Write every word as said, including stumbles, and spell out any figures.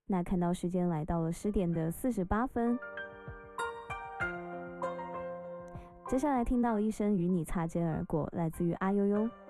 那看到时间来到了十点的四十八分，接下来听到一声与你擦肩而过，来自于阿悠悠。